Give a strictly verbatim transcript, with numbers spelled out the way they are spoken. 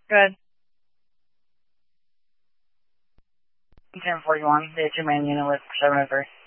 Good. ten forty-one, the two-man unit with seven oh three.